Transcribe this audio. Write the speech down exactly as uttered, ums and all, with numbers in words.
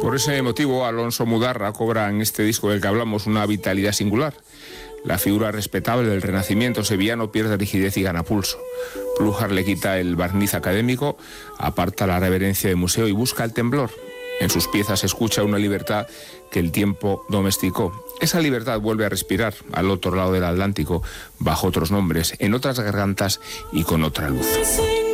Por ese motivo, Alonso Mudarra cobra en este disco del que hablamos una vitalidad singular. La figura respetable del Renacimiento sevillano pierde rigidez y gana pulso. Plújar le quita el barniz académico, aparta la reverencia de museo y busca el temblor. En sus piezas se escucha una libertad que el tiempo domesticó. Esa libertad vuelve a respirar al otro lado del Atlántico, bajo otros nombres, en otras gargantas y con otra luz.